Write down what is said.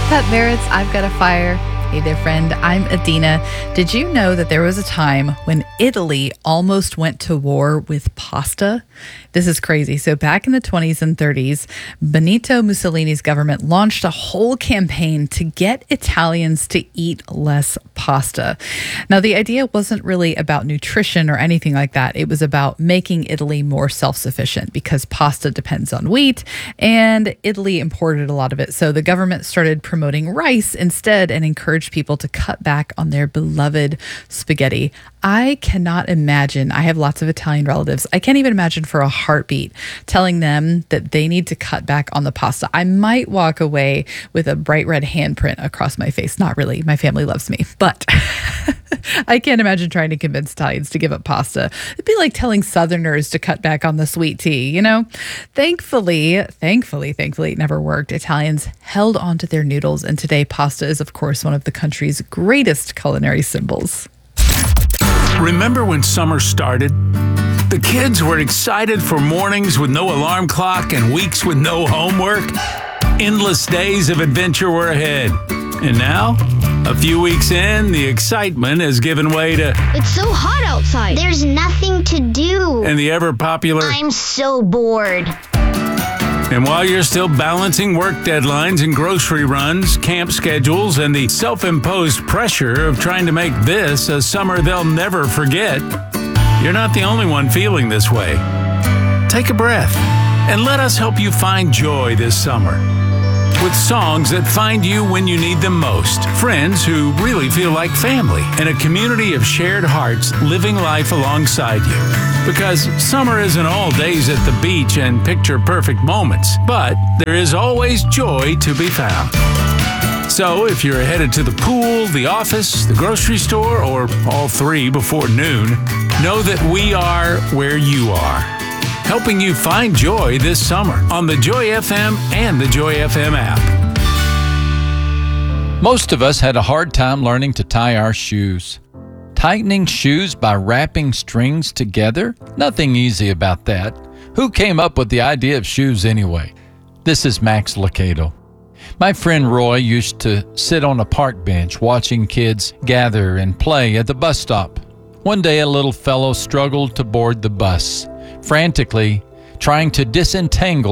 Pat Barrett's I've Got a Fire. Hey there, friend. I'm Adina. Did you know that there was a time when Italy almost went to war with pasta? This is crazy. So back in the 20s and 30s, Benito Mussolini's government launched a whole campaign to get Italians to eat less pasta. Now, the idea wasn't really about nutrition or anything like that. It was about making Italy more self-sufficient because pasta depends on wheat and Italy imported a lot of it. So the government started promoting rice instead and encouraged people to cut back on their beloved spaghetti. I cannot imagine. I have lots of Italian relatives. I can't even imagine for a heartbeat telling them that they need to cut back on the pasta. I might walk away with a bright red handprint across my face. Not really. My family loves me, but I can't imagine trying to convince Italians to give up pasta. It'd be like telling Southerners to cut back on the sweet tea, you know? Thankfully, it never worked. Italians held on to their noodles, and today pasta is, of course, one of the country's greatest culinary symbols. Remember when summer started? The kids were excited for mornings with no alarm clock and weeks with no homework. Endless days of adventure were ahead. And now, a few weeks in, the excitement has given way to... It's so hot outside. There's nothing to do. And the ever-popular... I'm so bored. And while you're still balancing work deadlines and grocery runs, camp schedules, and the self-imposed pressure of trying to make this a summer they'll never forget, you're not the only one feeling this way. Take a breath and let us help you find joy this summer. With songs that find you when you need them most, friends who really feel like family, and a community of shared hearts living life alongside you. Because summer isn't all days at the beach and picture-perfect moments, but there is always joy to be found. So if you're headed to the pool, the office, the grocery store, or all three before noon, know that we are where you are, helping you find joy this summer on the Joy FM and the Joy FM app. Most of us had a hard time learning to tie our shoes. Tightening shoes by wrapping strings together? Nothing easy about that. Who came up with the idea of shoes anyway? This is Max Lucado. My friend Roy used to sit on a park bench watching kids gather and play at the bus stop. One day a little fellow struggled to board the bus, frantically trying to disentangle